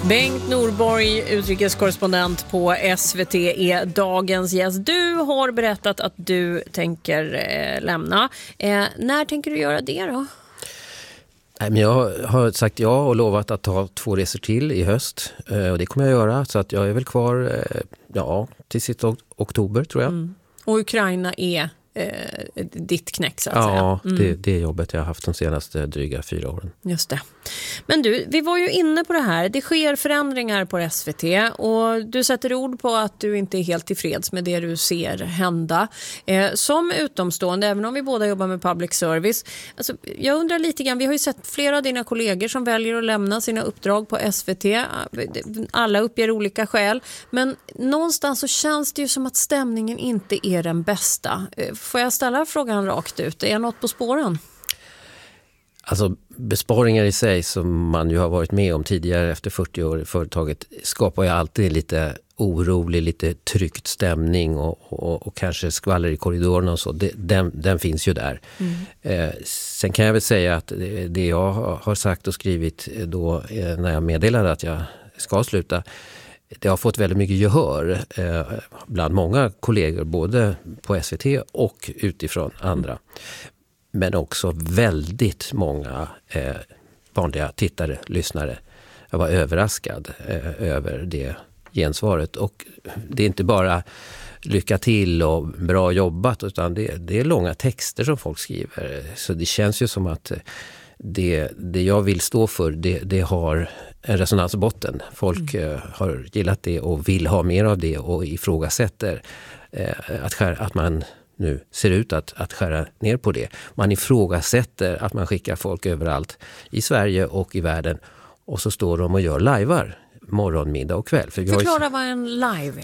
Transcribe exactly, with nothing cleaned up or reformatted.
Bengt Norborg, utrikeskorrespondent på S V T, är dagens gäst. Du har berättat att du tänker eh, lämna. Eh, när tänker du göra det då? Nej, men jag har sagt ja och lovat att ta två resor till i höst. Eh, och det kommer jag göra. Så att jag är väl kvar eh, ja, till sitt ok- oktober tror jag. Mm. Och Ukraina är eh, ditt knäck så att ja, säga. Ja, mm. det, det är jobbet jag har haft de senaste dryga fyra åren. Just det. Men du, vi var ju inne på det här. Det sker förändringar på S V T och du sätter ord på att du inte är helt tillfreds med det du ser hända. Eh, som utomstående, även om vi båda jobbar med public service. Alltså, jag undrar lite grann, vi har ju sett flera av dina kollegor som väljer att lämna sina uppdrag på S V T. Alla uppger olika skäl. Men någonstans så känns det ju som att stämningen inte är den bästa. Eh, får jag ställa frågan rakt ut? Är jag något på spåren? Alltså besparingar i sig som man ju har varit med om tidigare efter fyrtio år i företaget skapar ju alltid lite orolig, lite tryckt stämning och, och, och kanske skvaller i korridorerna och så. Det, den, den finns ju där. Mm. Eh, sen kan jag väl säga att det, det jag har sagt och skrivit då eh, när jag meddelade att jag ska sluta, det har fått väldigt mycket gehör eh, bland många kollegor både på S V T och utifrån andra. Mm. Men också väldigt många eh, vanliga tittare, lyssnare. Jag var överraskad eh, över det gensvaret. Och det är inte bara lycka till och bra jobbat utan det, det är långa texter som folk skriver. Så det känns ju som att det, det jag vill stå för det, det har en resonans i botten. Folk mm. eh, har gillat det och vill ha mer av det och ifrågasätter eh, att, skär, att man nu ser ut att, att skära ner på det. Man ifrågasätter att man skickar folk överallt i Sverige och i världen och så står de och gör livear morgon, middag och kväll. För Förklara ju... vad en live